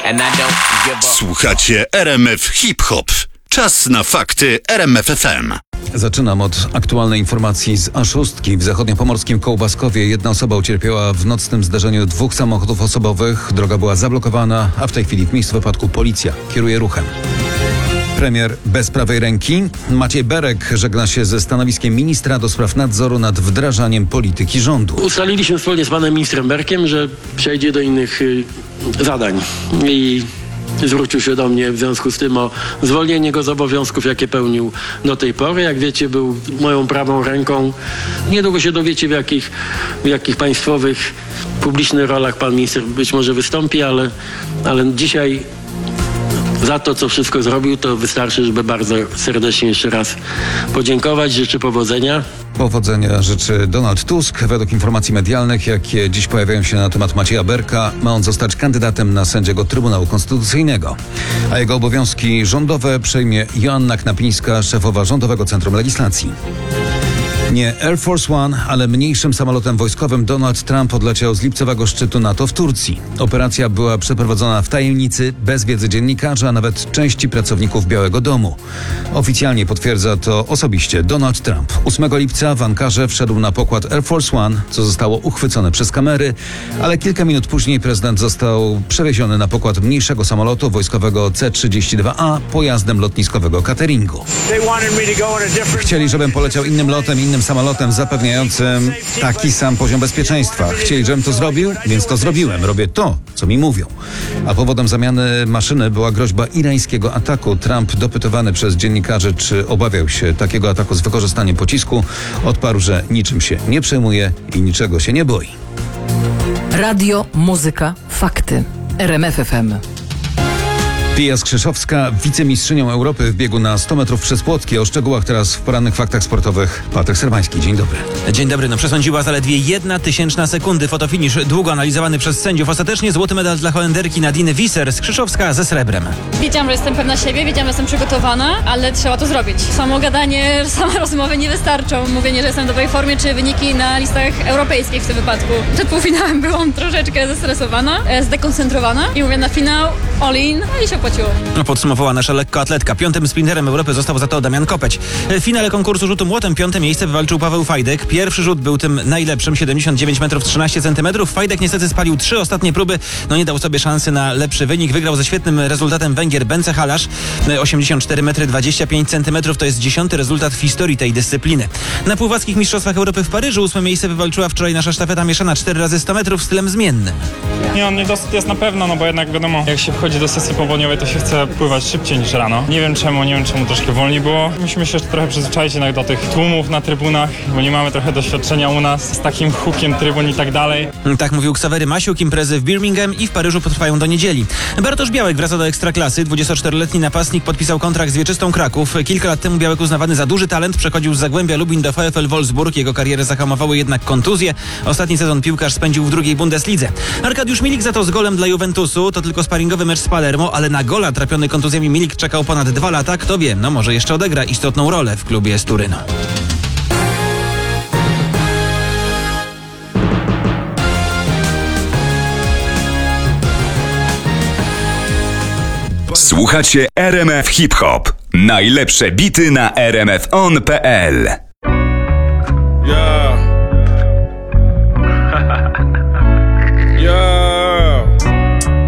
Słuchacie RMF Hip Hop. Czas na fakty RMF FM. Zaczynam od aktualnej informacji z A6. W zachodniopomorskim Kołbaskowie jedna osoba ucierpiała w nocnym zdarzeniu dwóch samochodów osobowych. Droga była zablokowana, a w tej chwili w miejscu wypadku policja kieruje ruchem. Premier bez prawej ręki. Maciej Berek żegna się ze stanowiskiem ministra do spraw nadzoru nad wdrażaniem polityki rządu. Ustaliliśmy wspólnie z panem ministrem Berkiem, że przejdzie do innych zadań i zwrócił się do mnie w związku z tym o zwolnienie go z obowiązków, jakie pełnił do tej pory. Jak wiecie, był moją prawą ręką. Niedługo się dowiecie, w jakich państwowych, publicznych rolach pan minister być może wystąpi, ale dzisiaj za to, co wszystko zrobił, to wystarczy, żeby bardzo serdecznie jeszcze raz podziękować. Życzę powodzenia. Powodzenia życzy Donald Tusk. Według informacji medialnych, jakie dziś pojawiają się na temat Macieja Berka, ma on zostać kandydatem na sędziego Trybunału Konstytucyjnego. A jego obowiązki rządowe przejmie Joanna Knapińska, szefowa Rządowego Centrum Legislacji. Nie Air Force One, ale mniejszym samolotem wojskowym Donald Trump odleciał z lipcowego szczytu NATO w Turcji. Operacja była przeprowadzona w tajemnicy, bez wiedzy dziennikarzy, a nawet części pracowników Białego Domu. Oficjalnie potwierdza to osobiście Donald Trump. 8 lipca w Ankarze wszedł na pokład Air Force One, co zostało uchwycone przez kamery, ale kilka minut później prezydent został przewieziony na pokład mniejszego samolotu wojskowego C-32A pojazdem lotniskowego cateringu. Chcieli, żebym poleciał innym lotem, innym samolotem zapewniającym taki sam poziom bezpieczeństwa. Chcieli, żebym to zrobił, więc to zrobiłem. Robię to, co mi mówią. A powodem zamiany maszyny była groźba irańskiego ataku. Trump, dopytowany przez dziennikarzy, czy obawiał się takiego ataku z wykorzystaniem pocisku, odparł, że niczym się nie przejmuje i niczego się nie boi. Radio, muzyka, fakty. RMF FM. Pia Skrzyszowska, wicemistrzynią Europy w biegu na 100 metrów przez płotki. O szczegółach teraz w porannych faktach sportowych Patryk Serwański. Dzień dobry. Dzień dobry. Przesądziła zaledwie 1/1000 sekundy. Fotofinisz długo analizowany przez sędziów. Ostatecznie złoty medal dla Holenderki Nadine Visser. Skrzyszowska ze srebrem. Wiedziałam, że jestem pewna siebie, wiedziałam, że jestem przygotowana, ale trzeba to zrobić. Samo gadanie, same rozmowy nie wystarczą. Mówienie, że jestem w dobrej formie, czy wyniki na listach europejskich w tym wypadku. Przed półfinałem byłam troszeczkę zestresowana, zdekoncentrowana i mówię na finał all in, no i się opłaciło. Podsumowała nasza lekkoatletka. 5. sprinterem Europy został za to Damian Kopeć. W finale konkursu rzutu młotem 5. miejsce wywalczył Paweł Fajdek. Pierwszy rzut był tym najlepszym, 79 metrów 13 centymetrów. Fajdek niestety spalił 3 ostatnie próby, nie dał sobie szansy na lepszy wynik. Wygrał ze świetnym rezultatem Węgier Bence Halasz. 84 metry 25 centymetrów to jest 10. rezultat w historii tej dyscypliny. Na pływackich mistrzostwach Europy w Paryżu 8. miejsce wywalczyła wczoraj nasza sztafeta mieszana 4 razy 100 metrów stylem zmiennym. Nie, niedosyt jest na pewno, bo jednak wiadomo, jak się wchodzi do sesji południowej, to się chce pływać szybciej niż rano. Nie wiem czemu troszkę wolniej było. Musimy się trochę przyzwyczaić jednak do tych tłumów na trybunach, bo nie mamy trochę doświadczenia u nas z takim hukiem trybun i tak dalej. Tak mówił Ksawery Masiuk. Imprezy w Birmingham i w Paryżu potrwają do niedzieli. Bartosz Białek wraca do Ekstraklasy. 24-letni napastnik podpisał kontrakt z Wieczystą Kraków. Kilka lat temu Białek uznawany za duży talent przechodził z Zagłębia Lubin do VfL Wolfsburg. Jego karierę zahamowały jednak kontuzje. Ostatni sezon piłkarz spędził w drugiej Bundeslidze. Arkadiusz Milik za to z golem dla Juventusu. To tylko sparingowy mecz z Palermo, ale na gola trapiony kontuzjami Milik czekał ponad 2 lata. Kto wie, może jeszcze odegra istotną rolę w klubie z Turynu. Słuchacie RMF Hip Hop. Najlepsze bity na rmfon.pl.